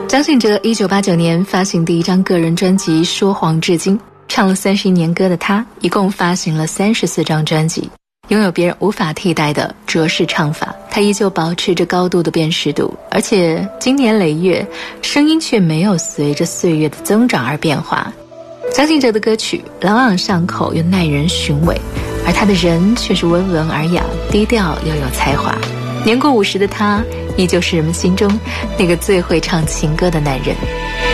张信哲1989年发行第一张个人专辑《说谎至今》，唱了31年歌的他，一共发行了34张专辑，拥有别人无法替代的卓式唱法。他依旧保持着高度的辨识度，而且经年累月，声音却没有随着岁月的增长而变化。张信哲的歌曲朗朗上口又耐人寻味，而他的人却是温文尔雅，低调又有才华。年过50的他，依旧是人们心中那个最会唱情歌的男人。